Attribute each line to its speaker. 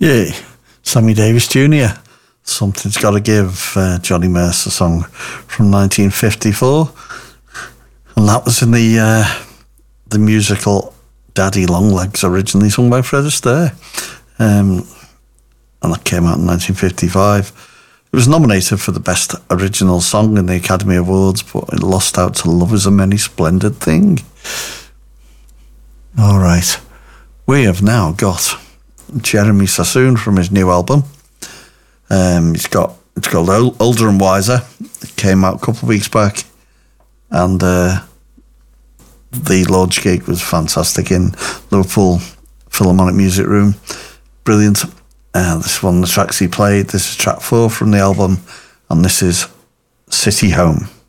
Speaker 1: Yeah, Sammy Davis Jr. Something's Got to Give, Johnny Mercer song from 1954. And that was in the musical Daddy Longlegs, originally sung by Fred Astaire. And that came out in 1955. It was nominated for the Best Original Song in the Academy Awards, but it lost out to Love Is a Many Splendid Thing. All right. We have now got Jeremy Sassoon from his new album. It's called Older and Wiser. It came out a couple of weeks back. And the launch gig was fantastic in Liverpool Philharmonic Music Room. Brilliant. This is one of the tracks he played. This is track 4 from the album, and this is City Home.